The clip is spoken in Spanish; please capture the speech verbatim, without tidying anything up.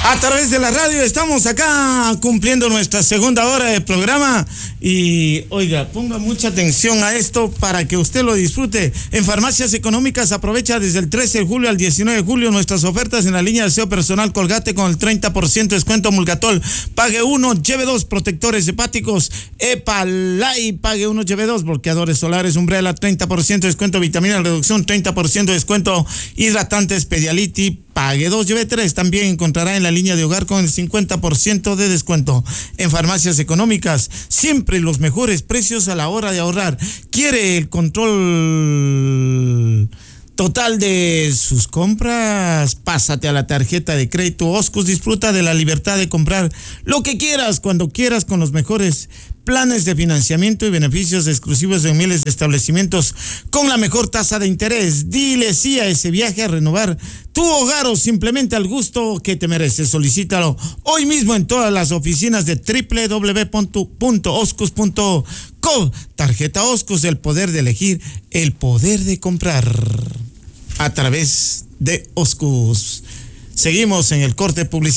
A través de la radio estamos acá cumpliendo nuestra segunda hora de programa y oiga, ponga mucha atención a esto para que usted lo disfrute. En Farmacias Económicas aprovecha desde el trece de julio al diecinueve de julio nuestras ofertas en la línea de aseo personal Colgate con el treinta por ciento descuento Mulgatol. Pague uno, lleve dos protectores hepáticos Epalay, pague uno, lleve dos bloqueadores solares Umbrella, treinta por ciento descuento vitamina reducción, treinta por ciento descuento hidratantes Pediality. Pague dos, lleve tres. También encontrará en la línea de hogar con el cincuenta por ciento de descuento. En Farmacias Económicas, siempre los mejores precios a la hora de ahorrar. ¿Quiere el control total de sus compras? Pásate a la tarjeta de crédito Oscus. Disfruta de la libertad de comprar lo que quieras, cuando quieras, con los mejores planes de financiamiento y beneficios exclusivos de miles de establecimientos con la mejor tasa de interés. Dile sí a ese viaje a renovar tu hogar o simplemente al gusto que te mereces. Solicítalo hoy mismo en todas las oficinas de doble u doble u doble u punto oscus punto co. Tarjeta Oscus, el poder de elegir, el poder de comprar a través de Oscus. Seguimos en el corte publicitario.